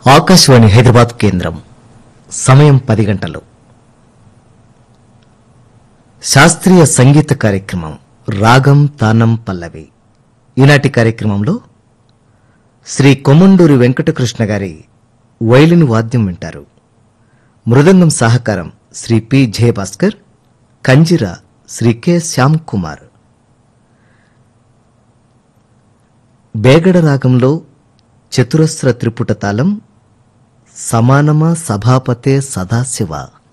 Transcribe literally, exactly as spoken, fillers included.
ఆకాశవాణి హైదరాబాద్ కేంద్రం. సమయం పది గంటలు. శాస్త్రీయ సంగీత కార్యక్రమం రాగం తానం పల్లవి. ఈనాటి కార్యక్రమంలో శ్రీ కొమండూరి వెంకటకృష్ణ గారి వైలిన్ వాద్యం వింటారు. మృదంగం సహకారం శ్రీ పి జయభాస్కర్, కంజిర శ్రీ కె శ్యామ్ కుమార్. బేగడ రాగంలో చతురస్ర త్రిపుట తాళం సమానమా సభాపతే సదాశివ.